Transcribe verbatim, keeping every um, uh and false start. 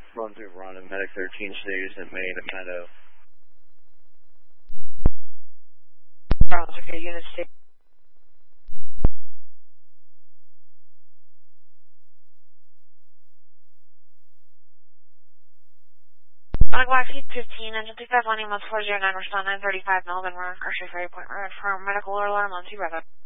Run through Rhonda, Medic thirteen stays at Main at Meadow. Sounds okay, unit six. On Blackfeet fifteen, engine two five one, email four zero nine, respond nine thirty-five, Melbourne, Archer Ferry Point Road for medical alarm on two brother.